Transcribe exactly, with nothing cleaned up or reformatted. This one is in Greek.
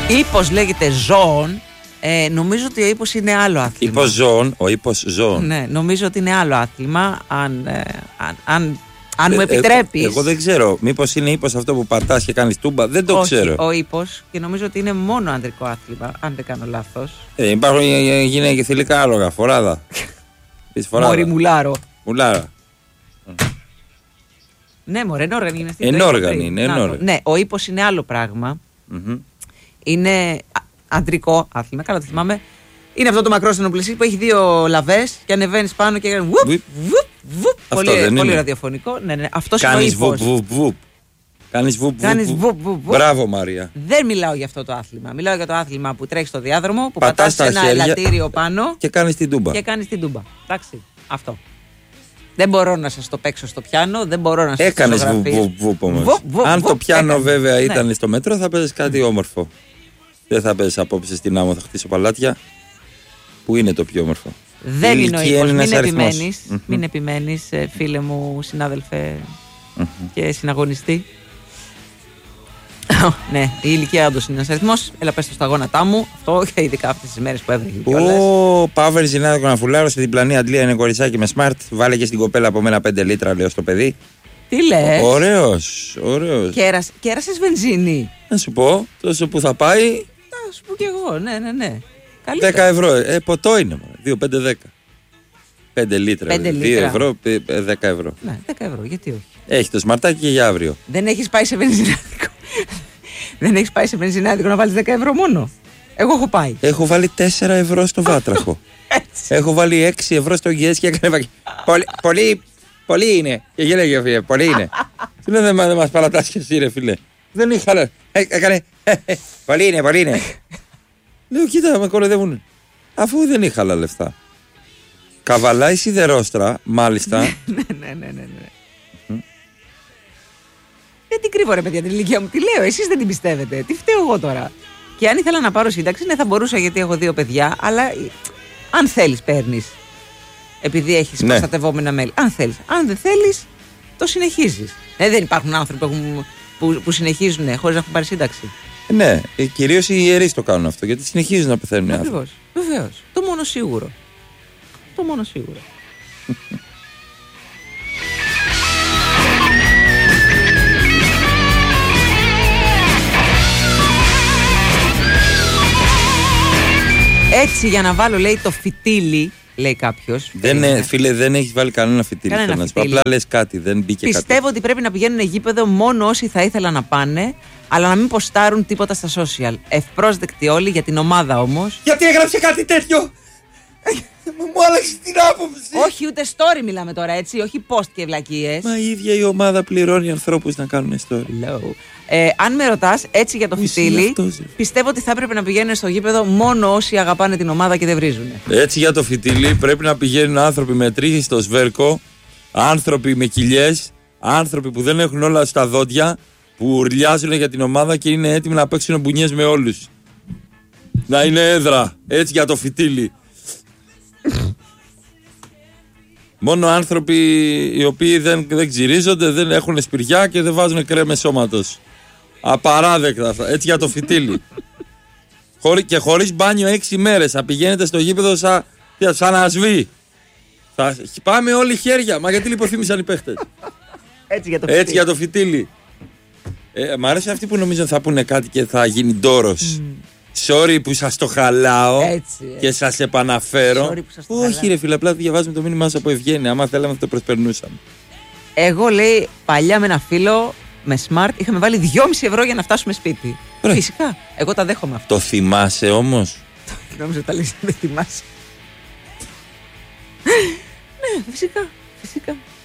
Ύπος λέγεται ζώων. Ε, νομίζω ότι ο ύπος είναι άλλο άθλημα. Ύπος ζώων, ο ύπος ζώων. Ναι, νομίζω ότι είναι άλλο άθλημα. Αν, ε, αν, αν, αν ε, μου επιτρέπεις. Ε, εγώ δεν ξέρω. Μήπως είναι ύπος αυτό που πατάς και κάνεις τούμπα. Δεν το όχι, ξέρω. Ο ύπος, και νομίζω ότι είναι μόνο ανδρικό άθλημα, αν δεν κάνω λάθος. Ε, υπάρχουν γυναίκες και θηλυκά άλογα. Φοράδα. Μωρή μουλάρο. Μουλάρα. Ναι, μωρέ, ενόργανη είναι αυτή. Ενόργανη είναι, ενόργανη. Ναι, ο ύπος είναι άλλο πράγμα. Mm-hmm. Είναι αντρικό άθλημα, καλά το θυμάμαι. Είναι αυτό το μακρόστενο πλαισί που έχει δύο λαβές και ανεβαίνεις πάνω και κάνει βουπ, βουπ, βουπ. Πολύ, πολύ ραδιοφωνικό. Ναι, ναι, αυτός είναι ο ύπος. Κάνεις βουπ, βουπ. Κάνεις βουπ, βουπ, βουπ. Μπράβο, Μαρία. Δεν μιλάω για αυτό το άθλημα. Μιλάω για το άθλημα που τρέχει στο διάδρομο, που πατάς ένα χέρια ελαττήριο πάνω και κάνεις την τούμπα. Και κάνεις την τούμπα. Εντάξει, αυτό. Δεν μπορώ να σας το παίξω στο πιάνο, δεν μπορώ να σας το ζωγραφίσω. Έκανες βουπ, βουπ όμως. Αν το πιάνο βέβαια ήταν στο μέτρο, θα παίζεις κάτι όμορφο. Δεν θα παίζεις απόψε στην άμμο, θα χτίσω παλάτια. Πού είναι το πιο όμορφο? Δεν είναι ο ύπος. Μην επιμένεις, mm-hmm. μην επιμένεις, φίλε μου, συνάδελφε mm-hmm. και συναγωνιστή. Ναι, η ηλικία όντως είναι ένας αριθμός. Έλα πες το στα γόνατά μου. Αυτό και ειδικά αυτές τις μέρες που έβρεχε κιόλας. Ω, Παύλ Ζηνάδικο να φουλάρω σε διπλανή αντλία, είναι κοριτσάκι με smart. Βάλε και στην κοπέλα από μένα πέντε λίτρα, λέω στο παιδί. Τι λες? Ωραίος, ωραίος. Κέρας, κέρασες βενζίνη. Να σου πω, τόσο που θα πάει. Να σου πω κι εγώ, ναι, ναι, ναι. Καλύτερα. δέκα ευρώ, ε, ποτό είναι μόνο. δύο, πέντε, δέκα. πέντε λίτρα, δύο ευρώ, δέκα ευρώ. Ναι, δέκα ευρώ, γιατί όχι. Έχει το σμαρτάκι και για αύριο. Δεν έχεις πάει σε βενζινάδικο. Δεν έχεις πάει σε βενζινάδικο να βάλεις δέκα ευρώ μόνο? Εγώ έχω πάει. Έχω βάλει τέσσερα ευρώ στο Βάτραχο. Έχω βάλει έξι ευρώ στο ΓΕΣ και έκανε. Πολύ, πολύ, πολύ είναι. Και γέλεγε, φίλε, πολύ είναι. Τι λέει, δεν μας παρατάς και εσύ, ρε φίλε. Δεν είχα. Έκανε. Πολύ είναι, πολύ είναι. Λέω, κοίτα, με κοροϊδεύουν. Αφού δεν είχα άλλα λεφτά. Καβαλάει σιδερόστρα, μάλιστα. Ναι, ναι, ναι, ναι. Δεν την κρύβω, ρε παιδιά, την ηλικία μου. Τι λέω, εσείς δεν την πιστεύετε. Τι φταίω εγώ τώρα? Και αν ήθελα να πάρω σύνταξη, ναι, θα μπορούσα γιατί έχω δύο παιδιά, αλλά αν θέλεις, παίρνεις. Επειδή έχεις ναι. προστατευόμενα μέλη. Αν θέλεις. Αν δεν θέλεις, το συνεχίζεις. Ε, δεν υπάρχουν άνθρωποι που, έχουν, που, που συνεχίζουν χωρίς να έχουν πάρει σύνταξη. Ναι, κυρίως οι ιερείς το κάνουν αυτό, γιατί συνεχίζουν να πεθαίνουν οι άνθρωποι. Ακριβώς. Βεβαίως. Το μόνο σίγουρο. Το μόνο σίγουρο. Έτσι για να βάλω, λέει, το φυτίλι, λέει κάποιος. Φίλε, δεν έχεις βάλει κανένα φυτίλι. Κανένα φυτίλι. Απλά λες κάτι, δεν μπήκε Πιστεύω κάτι. ότι πρέπει να πηγαίνουν γήπεδο μόνο όσοι θα ήθελαν να πάνε, αλλά να μην ποστάρουν τίποτα στα social. Ευπρόσδεκτοι όλοι, για την ομάδα όμως. Γιατί έγραψε κάτι τέτοιο? Μου άλλαξε την άποψη. Όχι, ούτε story μιλάμε τώρα, έτσι. Όχι post και βλακίες. Μα η ίδια η ομάδα πληρώνει ανθρώπους να κάνουν story. Low. Ε, αν με ρωτάς, έτσι για το φυτίλι, πιστεύω ότι θα έπρεπε να πηγαίνουν στο γήπεδο μόνο όσοι αγαπάνε την ομάδα και δεν βρίζουν. Έτσι για το φυτίλι πρέπει να πηγαίνουν άνθρωποι με τρίχη στο σβέρκο, άνθρωποι με κοιλιές, άνθρωποι που δεν έχουν όλα στα δόντια, που ουρλιάζουν για την ομάδα και είναι έτοιμοι να παίξουν μπουνιές με όλους. Να είναι έδρα. Έτσι για το φυτίλι. Μόνο άνθρωποι οι οποίοι δεν, δεν ξυρίζονται, δεν έχουν σπηριά και δεν βάζουν κρέμες σώματος. Απαράδεκτα αυτά. Έτσι για το φυτίλι. Χωρί, και χωρίς μπάνιο έξι μέρες. Θα πηγαίνετε στο γήπεδο σαν, σαν ασβή. Θα πάμε όλοι χέρια. Μα γιατί λιποθύμησαν οι παίχτες? Έτσι για το φυτίλι. Έτσι για το φυτίλι. Ε, μ' αρέσει αυτοί που νομίζουν θα πούνε κάτι και θα γίνει ντόρος. Mm. Sorry που σας το χαλάω. Έτσι, έτσι. Και σας επαναφέρω. Sorry που σας το Όχι χαλάω. ρε φίλε, απλά διαβάζουμε το μήνυμά σας από ευγένεια. Άμα θέλαμε θα το προσπερνούσαμε. Εγώ, λέει, παλιά με ένα φίλο με smart είχαμε βάλει δυόμισι ευρώ για να φτάσουμε σπίτι. Ρε. Φυσικά. Εγώ τα δέχομαι αυτό. Το θυμάσαι όμως? Νόμιζα ότι τα λες, δεν θυμάσαι. Ναι, φυσικά. Φυσικά.